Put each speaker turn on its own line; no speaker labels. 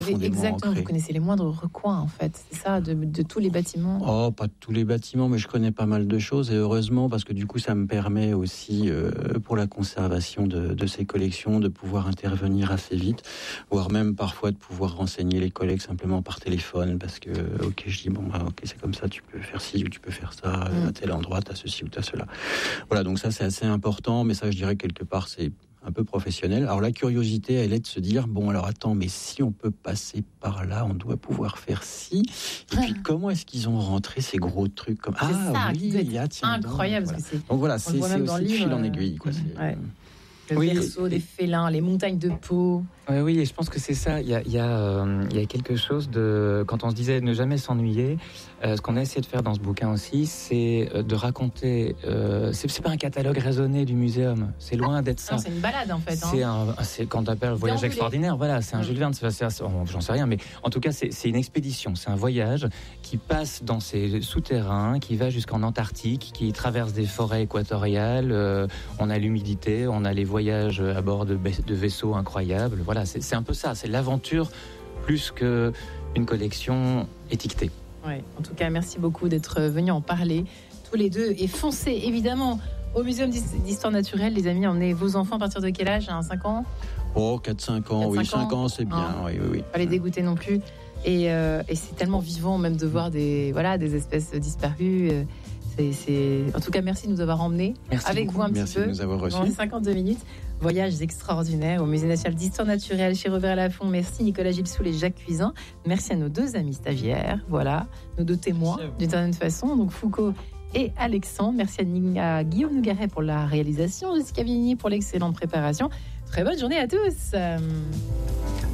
Exactement, vous connaissez les moindres recoins en fait, c'est ça, de tous les bâtiments.
Oh, pas tous les bâtiments, mais je connais pas mal de choses et heureusement parce que du coup ça me permet aussi pour la conservation de ces collections de pouvoir intervenir assez vite, voire même parfois de pouvoir renseigner les collègues simplement par téléphone parce que ok je dis bon bah, ok c'est comme ça, tu peux faire ci ou tu peux faire ça à tel endroit, t'as ceci ou t'as cela. Voilà, donc ça c'est assez important, mais ça je dirais quelque part c'est un peu professionnel. Alors la curiosité, elle est de se dire, bon alors attends, mais si on peut passer par là, on doit pouvoir faire ci. Et puis comment est-ce qu'ils ont rentré ces gros trucs comme
c'est ça,
oui, tiens,
incroyable.
Donc,
parce que
donc voilà, c'est aussi
de
fil en aiguille. Quoi,
le verso des félins, les montagnes de peau.
Oui, et je pense que c'est ça. Il y a quelque chose de... Quand on se disait ne jamais s'ennuyer, ce qu'on a essayé de faire dans ce bouquin aussi, c'est de raconter... c'est pas un catalogue raisonné du muséum. C'est loin d'être ça.
Non, c'est une balade, en fait.
C'est quand on appelle voyage extraordinaire. Voilà, c'est un Jules Verne. J'en sais rien, mais en tout cas, c'est une expédition. C'est un voyage qui passe dans ces souterrains, qui va jusqu'en Antarctique, qui traverse des forêts équatoriales. On a l'humidité, on a les voyages à bord de vaisseaux incroyables. Voilà, c'est un peu ça, c'est l'aventure plus qu'une collection étiquetée.
Ouais, en tout cas, merci beaucoup d'être venus en parler tous les deux et foncez évidemment au Muséum d'Histoire Naturelle, les amis. Emmenez vos enfants à partir de quel âge, 5 ans?
Oh, 4-5 ans, 5 ans, c'est bien. Oui.
Pas les dégoûter non plus. Et c'est tellement vivant même de voir des espèces disparues. En tout cas, merci de nous avoir emmenés avec vous un petit peu.
Merci de nous avoir reçus.
52 minutes. Voyages extraordinaires au Musée national d'Histoire naturelle chez Robert Laffont. Merci Nicolas Gilsoul et Jacques Cuisin. Merci à nos 2 amis stagiaires, voilà, nos 2 témoins d'une certaine façon, donc Foucault et Alexandre. Merci à Guillaume Nougaret pour la réalisation, Jessica Vigny pour l'excellente préparation. Très bonne journée à tous.